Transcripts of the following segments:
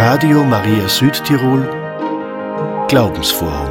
Radio Maria Südtirol Glaubensforum.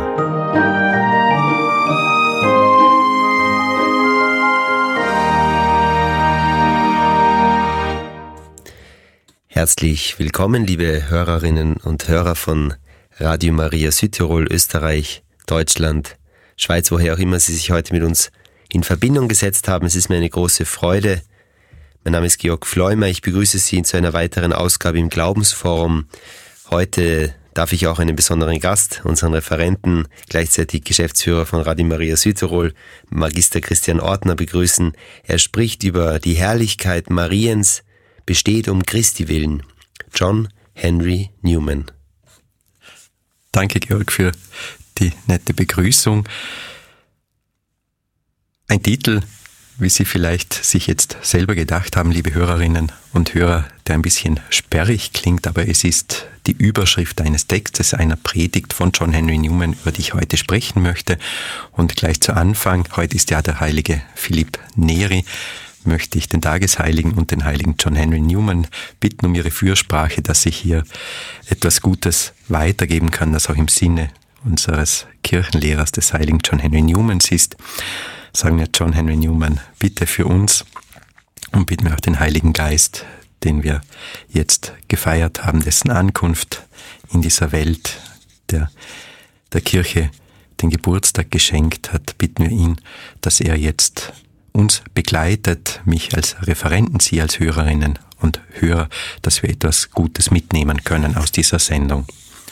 Herzlich willkommen, liebe Hörerinnen und Hörer von Radio Maria Südtirol, Österreich, Deutschland, Schweiz, woher auch immer Sie sich heute mit uns in Verbindung gesetzt haben. Es ist mir eine große Freude. Mein Name ist Georg Fleumer. Ich begrüße Sie zu einer weiteren Ausgabe im Glaubensforum. Heute darf ich auch einen besonderen Gast, unseren Referenten, gleichzeitig Geschäftsführer von Radio Maria Südtirol, Magister Christian Ortner, begrüßen. Er spricht über die Herrlichkeit Mariens, besteht um Christi willen. John Henry Newman. Danke, Georg, für die nette Begrüßung. Ein Titel, wie Sie vielleicht sich jetzt selber gedacht haben, liebe Hörerinnen und Hörer, der ein bisschen sperrig klingt, aber es ist die Überschrift eines Textes, einer Predigt von John Henry Newman, über die ich heute sprechen möchte. Und gleich zu Anfang, heute ist ja der heilige Philipp Neri, möchte ich den Tagesheiligen und den heiligen John Henry Newman bitten um ihre Fürsprache, dass ich hier etwas Gutes weitergeben kann, das auch im Sinne unseres Kirchenlehrers, des heiligen John Henry Newmans ist. Sagen wir John Henry Newman, bitte für uns und bitten wir auch den Heiligen Geist, den wir jetzt gefeiert haben, dessen Ankunft in dieser Welt, der Kirche den Geburtstag geschenkt hat, bitten wir ihn, dass er jetzt uns begleitet, mich als Referenten, Sie als Hörerinnen und Hörer, dass wir etwas Gutes mitnehmen können aus dieser Sendung.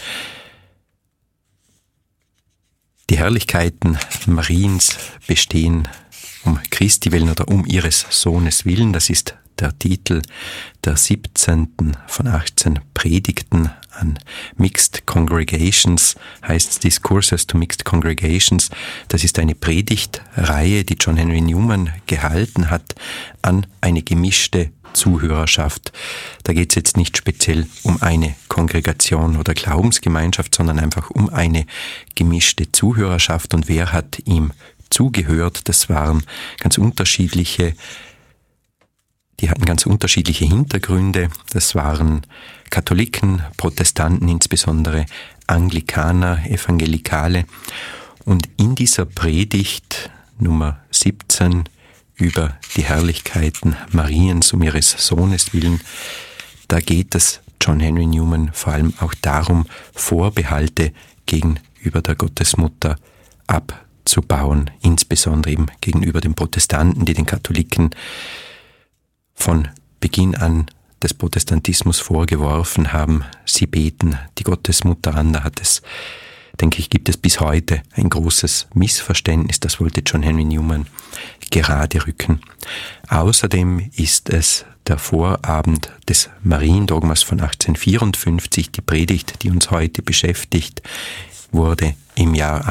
Die Herrlichkeiten Mariens bestehen um Christi willen oder um ihres Sohnes willen. Das ist der Titel der 17. von 18 Predigten an Mixed Congregations, heißt Discourses to Mixed Congregations. Das ist eine Predigtreihe, die John Henry Newman gehalten hat an eine gemischte Zuhörerschaft. Da geht es jetzt nicht speziell um eine Kongregation oder Glaubensgemeinschaft, sondern einfach um eine gemischte Zuhörerschaft. Und wer hat ihm zugehört? Das waren ganz unterschiedliche, die hatten ganz unterschiedliche Hintergründe. Das waren Katholiken, Protestanten, insbesondere Anglikaner, Evangelikale. Und in dieser Predigt Nummer 17 über die Herrlichkeiten Mariens um ihres Sohnes willen, da geht es John Henry Newman vor allem auch darum, Vorbehalte gegenüber der Gottesmutter abzubauen, insbesondere eben gegenüber den Protestanten, die den Katholiken von Beginn an des Protestantismus vorgeworfen haben, sie beten die Gottesmutter an. Da hat es, denke ich, gibt es bis heute ein großes Missverständnis. Das wollte John Henry Newman gerade rücken. Außerdem ist es der Vorabend des Mariendogmas von 1854. Die Predigt, die uns heute beschäftigt, wurde im Jahr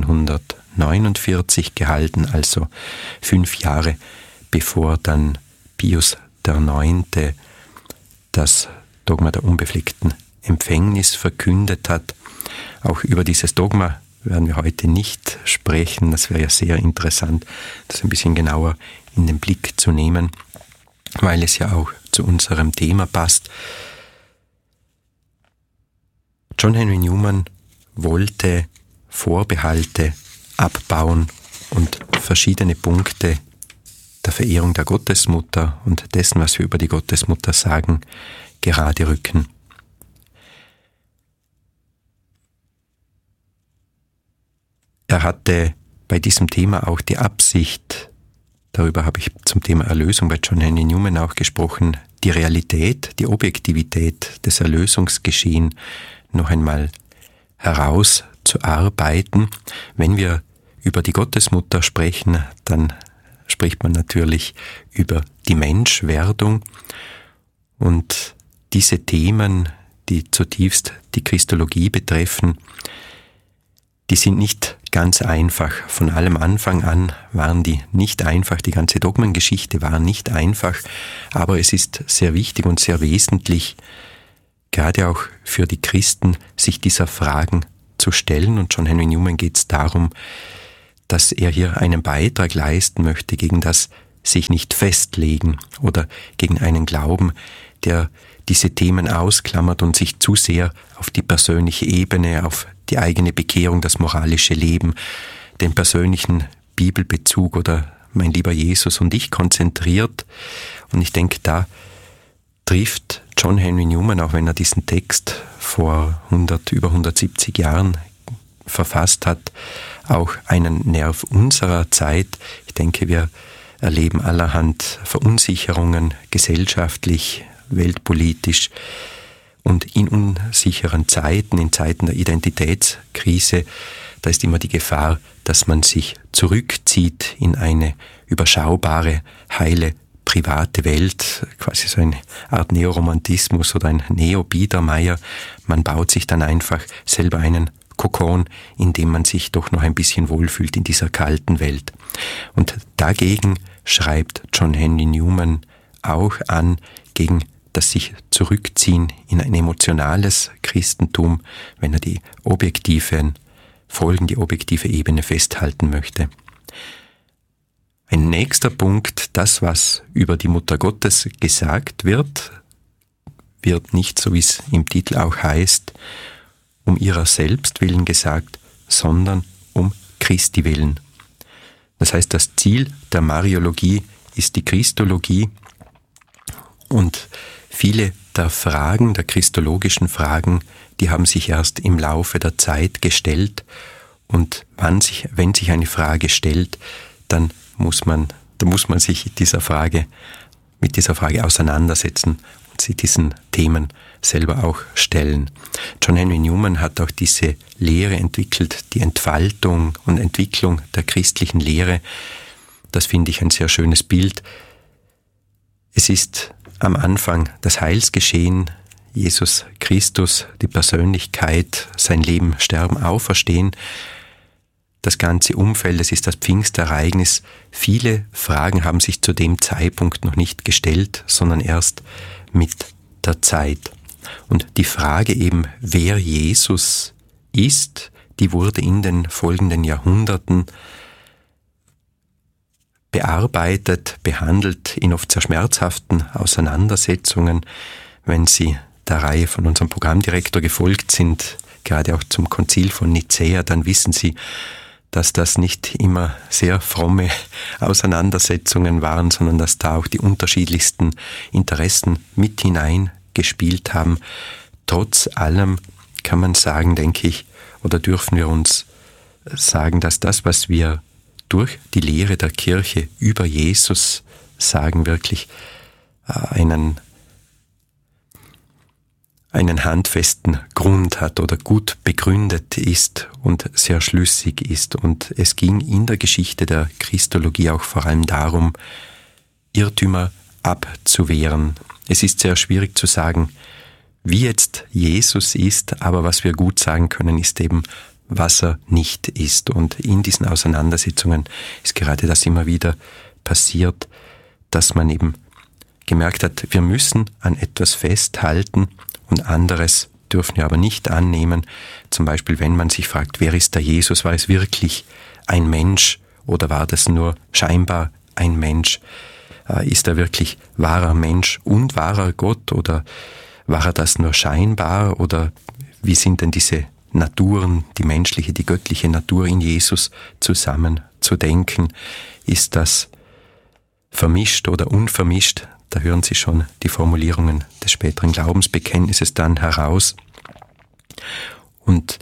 1849 gehalten, also 5 Jahre bevor dann Pius IX. Das Dogma der unbefleckten Empfängnis verkündet hat. Auch über dieses Dogma werden wir heute nicht sprechen. Das wäre ja sehr interessant, das ein bisschen genauer in den Blick zu nehmen, weil es ja auch zu unserem Thema passt. John Henry Newman wollte Vorbehalte abbauen und verschiedene Punkte der Verehrung der Gottesmutter und dessen, was wir über die Gottesmutter sagen, gerade rücken. Er hatte bei diesem Thema auch die Absicht, darüber habe ich zum Thema Erlösung bei John Henry Newman auch gesprochen, die Realität, die Objektivität des Erlösungsgeschehens noch einmal herauszuarbeiten. Wenn wir über die Gottesmutter sprechen, dann spricht man natürlich über die Menschwerdung und diese Themen, die zutiefst die Christologie betreffen, die sind nicht ganz einfach. Von allem Anfang an waren die nicht einfach, die ganze Dogmengeschichte war nicht einfach, aber es ist sehr wichtig und sehr wesentlich, gerade auch für die Christen, sich dieser Fragen zu stellen. Und John Henry Newman geht es darum, dass er hier einen Beitrag leisten möchte gegen das sich nicht festlegen oder gegen einen Glauben, der diese Themen ausklammert und sich zu sehr auf die persönliche Ebene, auf die eigene Bekehrung, das moralische Leben, den persönlichen Bibelbezug oder mein lieber Jesus und ich konzentriert. Und ich denke, da trifft John Henry Newman, auch wenn er diesen Text vor über 170 Jahren verfasst hat, auch einen Nerv unserer Zeit. Ich denke, wir erleben allerhand Verunsicherungen gesellschaftlich, weltpolitisch und in unsicheren Zeiten, in Zeiten der Identitätskrise, da ist immer die Gefahr, dass man sich zurückzieht in eine überschaubare, heile, private Welt, quasi so eine Art Neoromantismus oder ein Neo-Biedermeier. Man baut sich dann einfach selber einen Kokon, in dem man sich doch noch ein bisschen wohlfühlt in dieser kalten Welt. Und dagegen schreibt John Henry Newman auch an, gegen das sich zurückziehen in ein emotionales Christentum, wenn er die objektive Ebene festhalten möchte. Ein nächster Punkt, das, was über die Mutter Gottes gesagt wird, wird nicht, so wie es im Titel auch heißt, um ihrer selbst willen gesagt, sondern um Christi willen. Das heißt, das Ziel der Mariologie ist die Christologie und viele der Fragen, der christologischen Fragen, die haben sich erst im Laufe der Zeit gestellt und wenn sich eine Frage stellt, dann muss man sich mit dieser Frage auseinandersetzen und sich diesen Themen selber auch stellen. John Henry Newman hat auch diese Lehre entwickelt, die Entfaltung und Entwicklung der christlichen Lehre. Das finde ich ein sehr schönes Bild. Es ist am Anfang das Heilsgeschehen, Jesus Christus, die Persönlichkeit, sein Leben, Sterben, Auferstehen. Das ganze Umfeld, es ist das Pfingstereignis. Viele Fragen haben sich zu dem Zeitpunkt noch nicht gestellt, sondern erst mit der Zeit. Und die Frage eben, wer Jesus ist, die wurde in den folgenden Jahrhunderten bearbeitet, behandelt in oft sehr schmerzhaften Auseinandersetzungen. Wenn Sie der Reihe von unserem Programmdirektor gefolgt sind, gerade auch zum Konzil von Nicäa, dann wissen Sie, dass das nicht immer sehr fromme Auseinandersetzungen waren, sondern dass da auch die unterschiedlichsten Interessen mit hineingespielt haben. Trotz allem kann man sagen, denke ich, oder dürfen wir uns sagen, dass das, was wir durch die Lehre der Kirche über Jesus sagen, wirklich einen handfesten Grund hat oder gut begründet ist und sehr schlüssig ist. Und es ging in der Geschichte der Christologie auch vor allem darum, Irrtümer abzuwehren. Es ist sehr schwierig zu sagen, wie jetzt Jesus ist, aber was wir gut sagen können, ist eben, was er nicht ist. Und in diesen Auseinandersetzungen ist gerade das immer wieder passiert, dass man eben gemerkt hat, wir müssen an etwas festhalten und anderes dürfen wir aber nicht annehmen. Zum Beispiel, wenn man sich fragt, wer ist der Jesus? War es wirklich ein Mensch oder war das nur scheinbar ein Mensch? Ist er wirklich wahrer Mensch und wahrer Gott oder war er das nur scheinbar? Oder wie sind denn diese Naturen, die menschliche, die göttliche Natur in Jesus zusammen zu denken? Ist das vermischt oder unvermischt? Da hören Sie schon die Formulierungen des späteren Glaubensbekenntnisses dann heraus. Und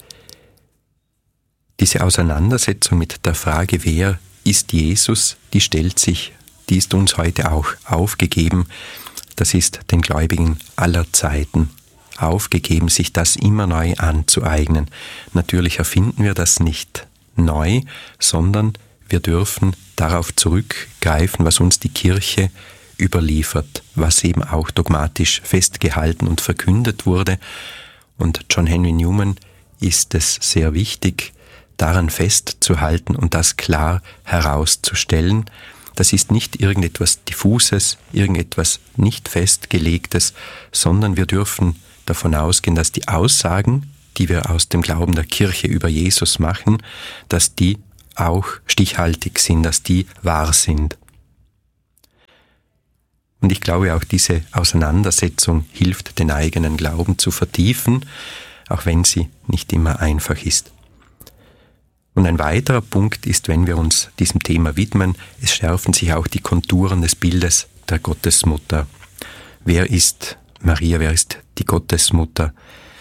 diese Auseinandersetzung mit der Frage, wer ist Jesus, die ist uns heute auch aufgegeben. Das ist den Gläubigen aller Zeiten aufgegeben, sich das immer neu anzueignen. Natürlich erfinden wir das nicht neu, sondern wir dürfen darauf zurückgreifen, was uns die Kirche überliefert, was eben auch dogmatisch festgehalten und verkündet wurde. Und John Henry Newman ist es sehr wichtig, daran festzuhalten und das klar herauszustellen. Das ist nicht irgendetwas Diffuses, irgendetwas nicht Festgelegtes, sondern wir dürfen davon ausgehen, dass die Aussagen, die wir aus dem Glauben der Kirche über Jesus machen, dass die auch stichhaltig sind, dass die wahr sind. Und ich glaube, auch diese Auseinandersetzung hilft, den eigenen Glauben zu vertiefen, auch wenn sie nicht immer einfach ist. Und ein weiterer Punkt ist, wenn wir uns diesem Thema widmen, es schärfen sich auch die Konturen des Bildes der Gottesmutter. Wer ist Maria, wer ist die Gottesmutter?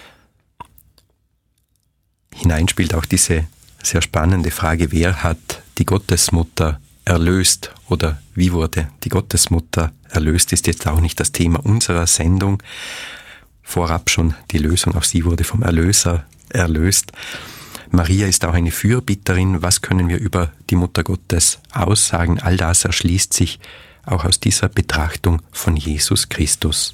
Hinein spielt auch diese sehr spannende Frage, wer hat die Gottesmutter erlöst oder wie wurde die Gottesmutter erlöst, ist jetzt auch nicht das Thema unserer Sendung. Vorab schon die Lösung, auch sie wurde vom Erlöser erlöst. Maria ist auch eine Fürbitterin. Was können wir über die Mutter Gottes aussagen? All das erschließt sich auch aus dieser Betrachtung von Jesus Christus.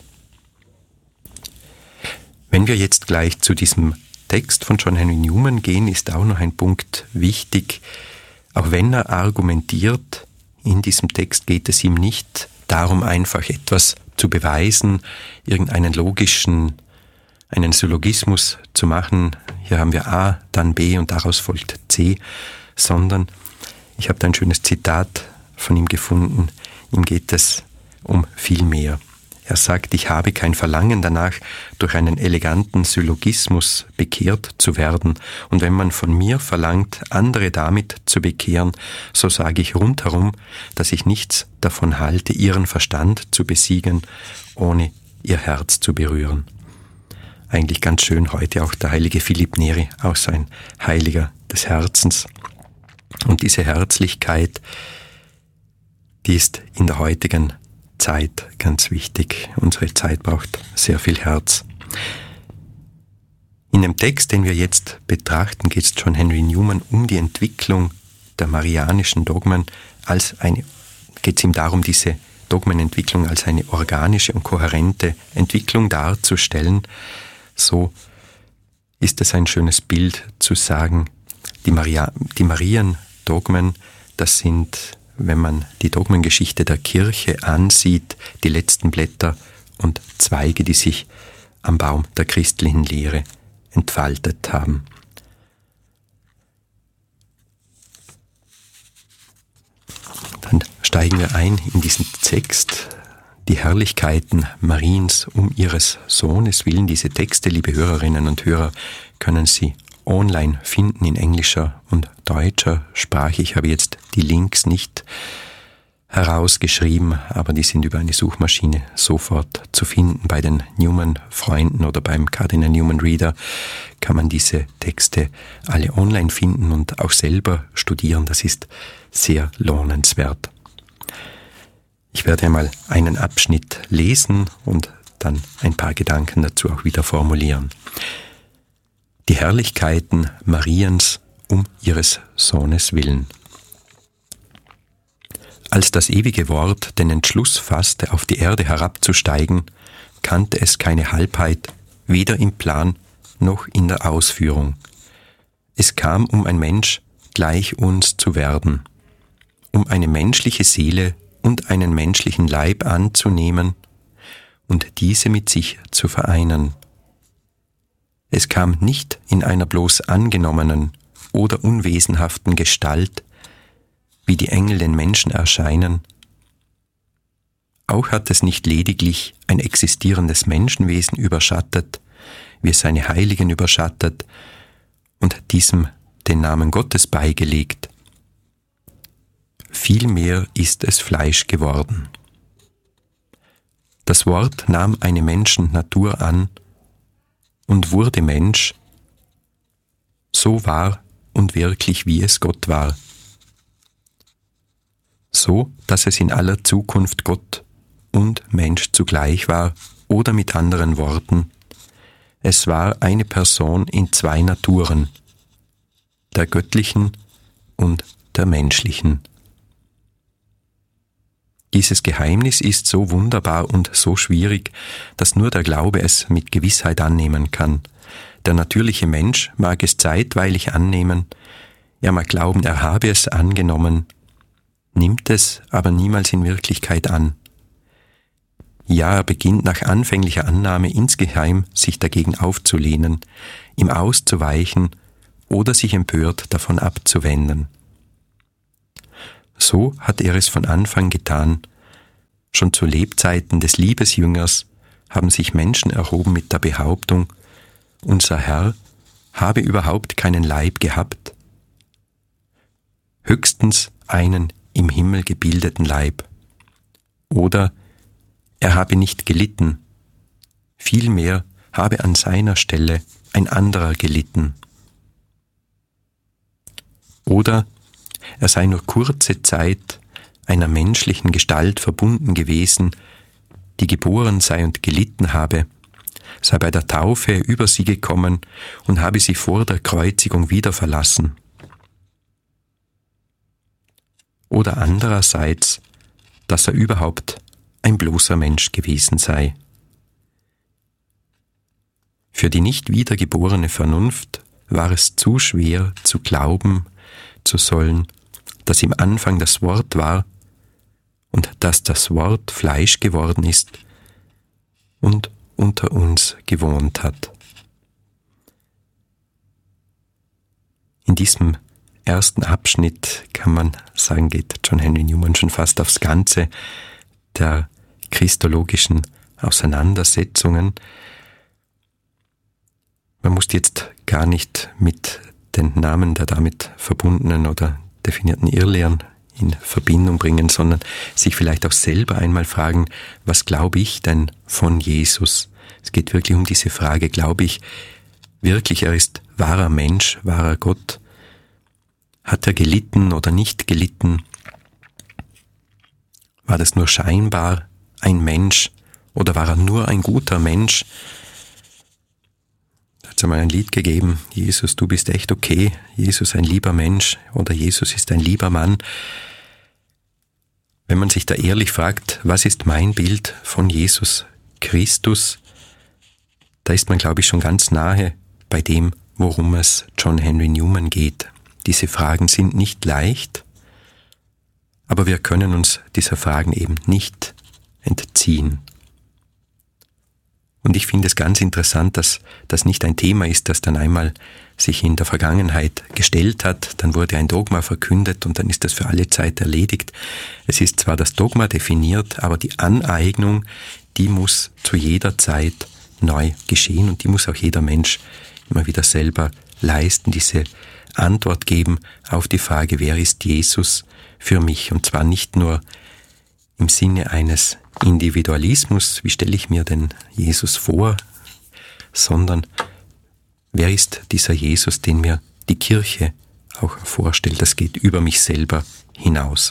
Wenn wir jetzt gleich zu diesem Text von John Henry Newman gehen, ist auch noch ein Punkt wichtig. Auch wenn er argumentiert, in diesem Text geht es ihm nicht darum, einfach etwas zu beweisen, irgendeinen einen Syllogismus zu machen. Hier haben wir A, dann B und daraus folgt C, sondern ich habe da ein schönes Zitat von ihm gefunden. Ihm geht es um viel mehr. Er sagt, ich habe kein Verlangen danach, durch einen eleganten Syllogismus bekehrt zu werden. Und wenn man von mir verlangt, andere damit zu bekehren, so sage ich rundherum, dass ich nichts davon halte, ihren Verstand zu besiegen, ohne ihr Herz zu berühren. Eigentlich ganz schön heute auch der heilige Philipp Neri, auch so ein Heiliger des Herzens. Und diese Herzlichkeit, die ist in der heutigen Zeit ganz wichtig. Unsere Zeit braucht sehr viel Herz. In dem Text, den wir jetzt betrachten, geht es John Henry Newman um die Entwicklung der marianischen Dogmen geht es ihm darum, diese Dogmenentwicklung als eine organische und kohärente Entwicklung darzustellen. So ist es ein schönes Bild zu sagen, die Mariendogmen, das sind, wenn man die Dogmengeschichte der Kirche ansieht, die letzten Blätter und Zweige, die sich am Baum der christlichen Lehre entfaltet haben. Dann steigen wir ein in diesen Text, die Herrlichkeiten Mariens um ihres Sohnes willen. Diese Texte, liebe Hörerinnen und Hörer, können Sie online finden in englischer und deutscher Sprache. Ich habe jetzt die Links nicht herausgeschrieben, aber die sind über eine Suchmaschine sofort zu finden. Bei den Newman-Freunden oder beim Cardinal Newman Reader kann man diese Texte alle online finden und auch selber studieren. Das ist sehr lohnenswert. Ich werde einmal einen Abschnitt lesen und dann ein paar Gedanken dazu auch wieder formulieren. Die Herrlichkeiten Mariens um ihres Sohnes willen. Als das ewige Wort den Entschluss fasste, auf die Erde herabzusteigen, kannte es keine Halbheit, weder im Plan noch in der Ausführung. Es kam, um ein Mensch gleich uns zu werden, um eine menschliche Seele und einen menschlichen Leib anzunehmen und diese mit sich zu vereinen. Es kam nicht in einer bloß angenommenen oder unwesenhaften Gestalt, wie die Engel den Menschen erscheinen. Auch hat es nicht lediglich ein existierendes Menschenwesen überschattet, wie es seine Heiligen überschattet und diesem den Namen Gottes beigelegt. Vielmehr ist es Fleisch geworden. Das Wort nahm eine Menschennatur an und wurde Mensch, so wahr und wirklich, wie es Gott war. So, dass es in aller Zukunft Gott und Mensch zugleich war, oder mit anderen Worten, es war eine Person in zwei Naturen, der göttlichen und der menschlichen. Dieses Geheimnis ist so wunderbar und so schwierig, dass nur der Glaube es mit Gewissheit annehmen kann. Der natürliche Mensch mag es zeitweilig annehmen, er mag glauben, er habe es angenommen, nimmt es aber niemals in Wirklichkeit an. Ja, er beginnt nach anfänglicher Annahme insgeheim sich dagegen aufzulehnen, ihm auszuweichen oder sich empört davon abzuwenden. So hat er es von Anfang getan, Schon zu Lebzeiten des Liebesjüngers haben sich Menschen erhoben mit der Behauptung, unser Herr habe überhaupt keinen Leib gehabt, höchstens einen im Himmel gebildeten Leib. Oder er habe nicht gelitten, vielmehr habe an seiner Stelle ein anderer gelitten. Oder er sei nur kurze Zeit einer menschlichen Gestalt verbunden gewesen, die geboren sei und gelitten habe, sei bei der Taufe über sie gekommen und habe sie vor der Kreuzigung wieder verlassen. Oder andererseits, dass er überhaupt ein bloßer Mensch gewesen sei. Für die nicht wiedergeborene Vernunft war es zu schwer zu glauben zu sollen, dass im Anfang das Wort war und dass das Wort Fleisch geworden ist und unter uns gewohnt hat. In diesem ersten Abschnitt kann man sagen, geht John Henry Newman schon fast aufs Ganze der christologischen Auseinandersetzungen. Man muss jetzt gar nicht mit den Namen der damit verbundenen oder definierten Irrlehren in Verbindung bringen, sondern sich vielleicht auch selber einmal fragen, was glaube ich denn von Jesus? Es geht wirklich um diese Frage, glaube ich wirklich, er ist wahrer Mensch, wahrer Gott? Hat er gelitten oder nicht gelitten? War das nur scheinbar ein Mensch oder war er nur ein guter Mensch? Da hat es einmal ein Lied gegeben, Jesus, du bist echt okay, Jesus ein lieber Mensch oder Jesus ist ein lieber Mann. Wenn man sich da ehrlich fragt, was ist mein Bild von Jesus Christus, da ist man, glaube ich, schon ganz nahe bei dem, worum es John Henry Newman geht. Diese Fragen sind nicht leicht, aber wir können uns dieser Fragen eben nicht entziehen. Und ich finde es ganz interessant, dass das nicht ein Thema ist, das dann einmal sich in der Vergangenheit gestellt hat, dann wurde ein Dogma verkündet und dann ist das für alle Zeit erledigt. Es ist zwar das Dogma definiert, aber die Aneignung, die muss zu jeder Zeit neu geschehen und die muss auch jeder Mensch immer wieder selber leisten, diese Antwort geben auf die Frage, wer ist Jesus für mich? Und zwar nicht nur im Sinne eines Individualismus, wie stelle ich mir denn Jesus vor, sondern wer ist dieser Jesus, den mir die Kirche auch vorstellt? Das geht über mich selber hinaus.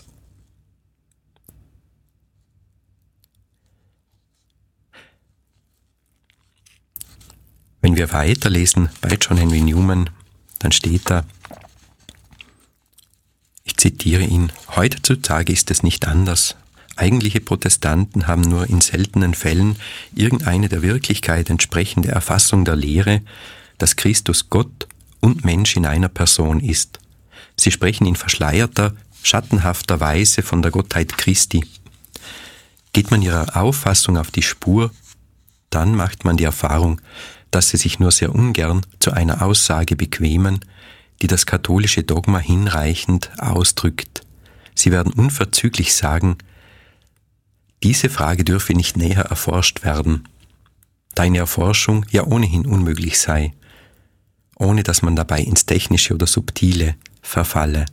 Wenn wir weiterlesen bei John Henry Newman, dann steht da, ich zitiere ihn, heutzutage ist es nicht anders. Eigentliche Protestanten haben nur in seltenen Fällen irgendeine der Wirklichkeit entsprechende Erfassung der Lehre, dass Christus Gott und Mensch in einer Person ist. Sie sprechen in verschleierter, schattenhafter Weise von der Gottheit Christi. Geht man ihrer Auffassung auf die Spur, dann macht man die Erfahrung, dass sie sich nur sehr ungern zu einer Aussage bequemen, die das katholische Dogma hinreichend ausdrückt. Sie werden unverzüglich sagen, diese Frage dürfe nicht näher erforscht werden, da eine Erforschung ja ohnehin unmöglich sei, ohne dass man dabei ins Technische oder Subtile verfalle.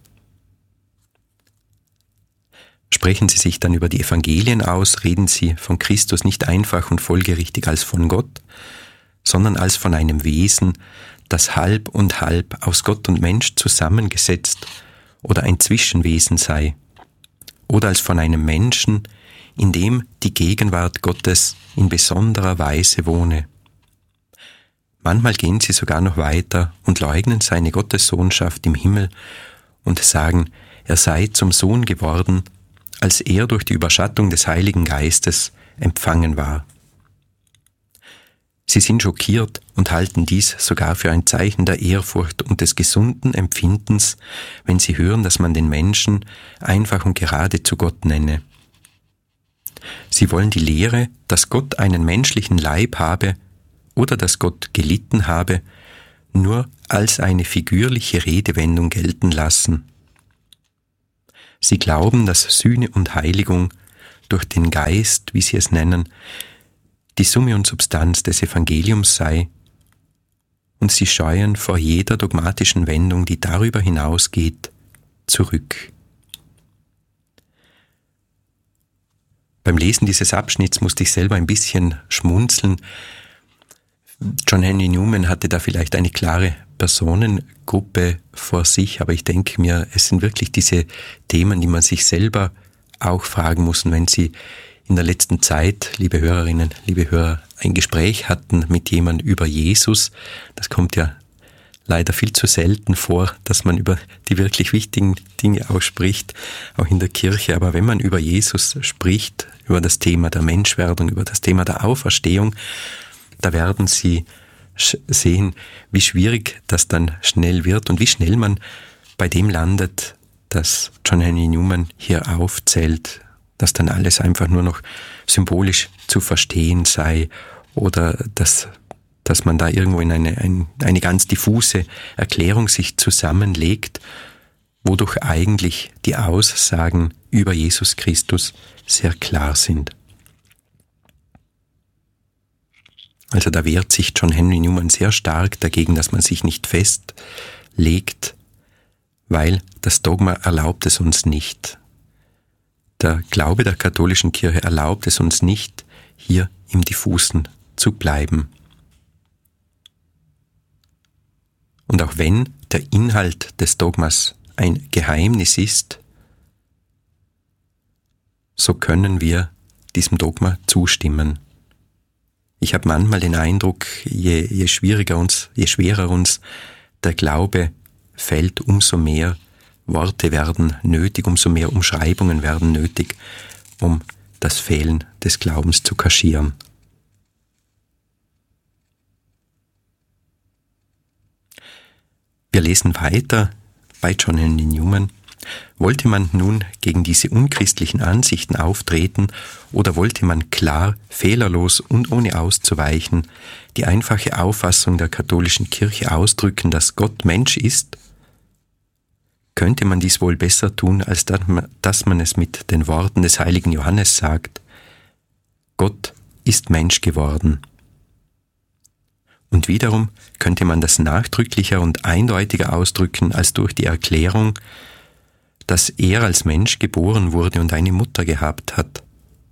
Sprechen Sie sich dann über die Evangelien aus, reden Sie von Christus nicht einfach und folgerichtig als von Gott, sondern als von einem Wesen, das halb und halb aus Gott und Mensch zusammengesetzt oder ein Zwischenwesen sei, oder als von einem Menschen, in dem die Gegenwart Gottes in besonderer Weise wohne. Manchmal gehen sie sogar noch weiter und leugnen seine Gottessohnschaft im Himmel und sagen, er sei zum Sohn geworden, als er durch die Überschattung des Heiligen Geistes empfangen war. Sie sind schockiert und halten dies sogar für ein Zeichen der Ehrfurcht und des gesunden Empfindens, wenn sie hören, dass man den Menschen einfach und gerade zu Gott nenne. Sie wollen die Lehre, dass Gott einen menschlichen Leib habe oder dass Gott gelitten habe, nur als eine figürliche Redewendung gelten lassen. Sie glauben, dass Sühne und Heiligung durch den Geist, wie sie es nennen, die Summe und Substanz des Evangeliums sei, und sie scheuen vor jeder dogmatischen Wendung, die darüber hinausgeht, zurück. Beim Lesen dieses Abschnitts musste ich selber ein bisschen schmunzeln. John Henry Newman hatte da vielleicht eine klare Personengruppe vor sich, aber ich denke mir, es sind wirklich diese Themen, die man sich selber auch fragen muss. Und wenn Sie in der letzten Zeit, liebe Hörerinnen, liebe Hörer, ein Gespräch hatten mit jemandem über Jesus, das kommt ja leider viel zu selten vor, dass man über die wirklich wichtigen Dinge auch spricht, auch in der Kirche. Aber wenn man über Jesus spricht, über das Thema der Menschwerdung, über das Thema der Auferstehung, da werden Sie sehen, wie schwierig das dann schnell wird und wie schnell man bei dem landet, das John Henry Newman hier aufzählt, dass dann alles einfach nur noch symbolisch zu verstehen sei oder dass man da irgendwo in eine ganz diffuse Erklärung sich zusammenlegt, wodurch eigentlich die Aussagen über Jesus Christus sehr klar sind. Also da wehrt sich John Henry Newman sehr stark dagegen, dass man sich nicht festlegt, weil das Dogma erlaubt es uns nicht. Der Glaube der katholischen Kirche erlaubt es uns nicht, hier im Diffusen zu bleiben. Und auch wenn der Inhalt des Dogmas ein Geheimnis ist, so können wir diesem Dogma zustimmen. Ich habe manchmal den Eindruck, je schwerer uns der Glaube fällt, umso mehr Worte werden nötig, umso mehr Umschreibungen werden nötig, um das Fehlen des Glaubens zu kaschieren. Wir lesen weiter bei John Henry Newman. Wollte man nun gegen diese unchristlichen Ansichten auftreten oder wollte man klar, fehlerlos und ohne auszuweichen die einfache Auffassung der katholischen Kirche ausdrücken, dass Gott Mensch ist, könnte man dies wohl besser tun, als dass man es mit den Worten des heiligen Johannes sagt: Gott ist Mensch geworden. Und wiederum könnte man das nachdrücklicher und eindeutiger ausdrücken als durch die Erklärung, dass er als Mensch geboren wurde und eine Mutter gehabt hat.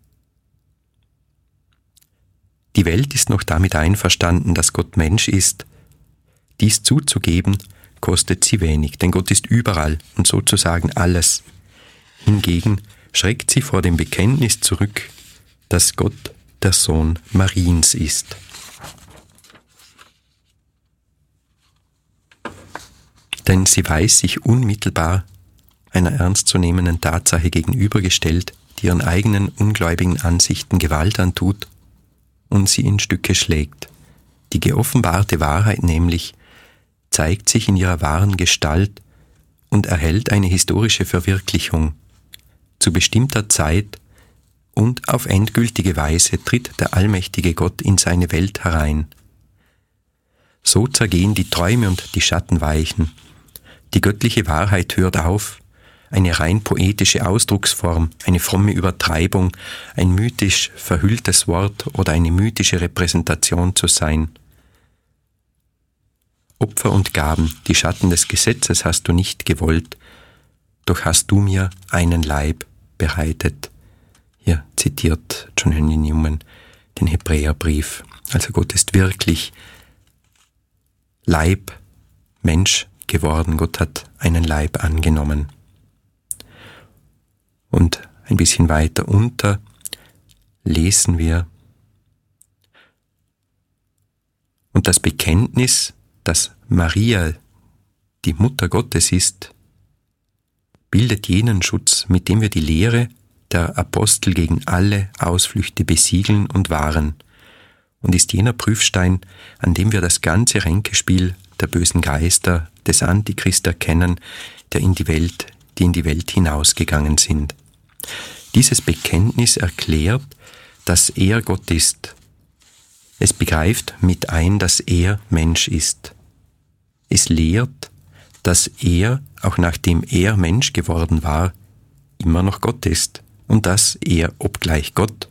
Die Welt ist noch damit einverstanden, dass Gott Mensch ist. Dies zuzugeben, kostet sie wenig, denn Gott ist überall und sozusagen alles. Hingegen schreckt sie vor dem Bekenntnis zurück, dass Gott der Sohn Mariens ist. Denn sie weiß sich unmittelbar einer ernstzunehmenden Tatsache gegenübergestellt, die ihren eigenen ungläubigen Ansichten Gewalt antut und sie in Stücke schlägt. Die geoffenbarte Wahrheit nämlich zeigt sich in ihrer wahren Gestalt und erhält eine historische Verwirklichung. Zu bestimmter Zeit und auf endgültige Weise tritt der allmächtige Gott in seine Welt herein. So zergehen die Träume und die Schatten weichen. Die göttliche Wahrheit hört auf, eine rein poetische Ausdrucksform, eine fromme Übertreibung, ein mythisch verhülltes Wort oder eine mythische Repräsentation zu sein. Opfer und Gaben, die Schatten des Gesetzes hast du nicht gewollt, doch hast du mir einen Leib bereitet. Hier zitiert John Henry Newman den Hebräerbrief. Also Gott ist wirklich Leib, Mensch geworden. Gott hat einen Leib angenommen. Und ein bisschen weiter unter lesen wir: Und das Bekenntnis, dass Maria die Mutter Gottes ist, bildet jenen Schutz, mit dem wir die Lehre der Apostel gegen alle Ausflüchte besiegeln und wahren, und ist jener Prüfstein, an dem wir das ganze Ränkespiel der bösen Geister des Antichrist erkennen, die in die Welt hinausgegangen sind. Dieses Bekenntnis erklärt, dass er Gott ist. Es begreift mit ein, dass er Mensch ist. Es lehrt, dass er, auch nachdem er Mensch geworden war, immer noch Gott ist und dass er, obgleich Gott